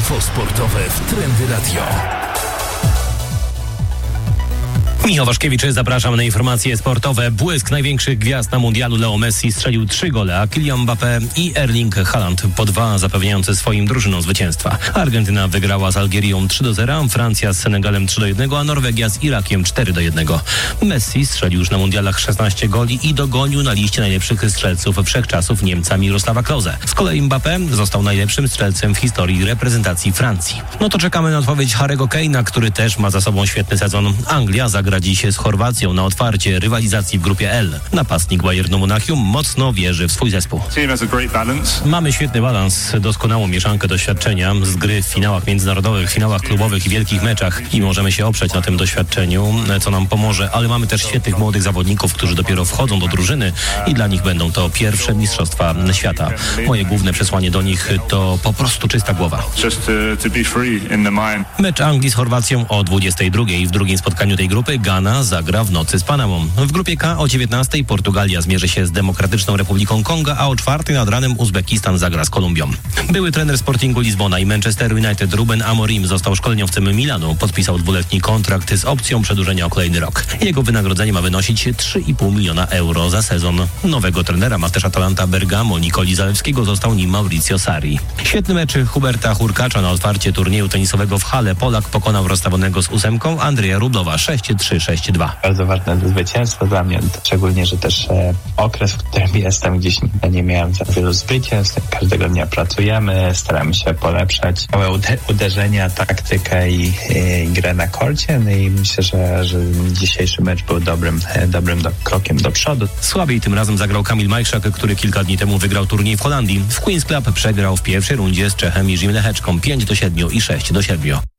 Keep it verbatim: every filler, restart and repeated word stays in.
Info sportowe w Trendy Radio. Michał Waszkiewicz, zapraszam na informacje sportowe. Błysk największych gwiazd na mundialu. Leo Messi strzelił trzy gole, a Kylian Mbappé i Erling Haaland po dwa, zapewniające swoim drużynom zwycięstwa. Argentyna wygrała z Algierią trzy do zera, Francja z Senegalem trzy do jednego, a Norwegia z Irakiem cztery do jednego. Messi strzelił już na mundialach szesnaście goli i dogonił na liście najlepszych strzelców wszechczasów Niemca Mirosława Klose. Z kolei Mbappé został najlepszym strzelcem w historii reprezentacji Francji. No to czekamy na odpowiedź Harry'ego Kane'a, który też ma za sobą świetny sezon. Anglia zagra dziś z Chorwacją na otwarcie rywalizacji w grupie L. Napastnik Bayernu Monachium mocno wierzy w swój zespół. Mamy świetny balans, doskonałą mieszankę doświadczenia z gry w finałach międzynarodowych, finałach klubowych i wielkich meczach i możemy się oprzeć na tym doświadczeniu, co nam pomoże, ale mamy też świetnych młodych zawodników, którzy dopiero wchodzą do drużyny i dla nich będą to pierwsze mistrzostwa świata. Moje główne przesłanie do nich to po prostu czysta głowa. Mecz Anglii z Chorwacją o dwudziestej drugiej. W drugim spotkaniu tej grupy Ghana zagra w nocy z Panamą. W grupie K o dziewiętnastej Portugalia zmierzy się z Demokratyczną Republiką Konga, a o czwartej nad ranem Uzbekistan zagra z Kolumbią. Były trener Sportingu Lizbona i Manchester United Ruben Amorim został szkoleniowcem Milanu. Podpisał dwuletni kontrakt z opcją przedłużenia o kolejny rok. Jego wynagrodzenie ma wynosić trzy i pół miliona euro za sezon. Nowego trenera ma też Atalanta Bergamo. Nikoli Zalewskiego został nim Mauricio Sarri. Świetny mecz Huberta Hurkacza na otwarcie turnieju tenisowego w Halle. Polak pokonał rozstawionego z ósemką Andrzeja Rublowa sześć trzy sześć dwa. Bardzo ważne zwycięstwo dla mnie, szczególnie, że też e, okres, w którym jestem, gdzieś nie miałem za wielu zwycięstw. Każdego dnia pracujemy, staramy się polepszać małe ude- uderzenia, taktykę i, i grę na korcie. No i myślę, że, że dzisiejszy mecz był dobrym, e, dobrym do, krokiem do przodu. Słabiej tym razem zagrał Kamil Majszak, który kilka dni temu wygrał turniej w Holandii. W Queen's Club przegrał w pierwszej rundzie z Czechem Jirzym Leheczką pięć do siedmiu i sześć do siedmiu.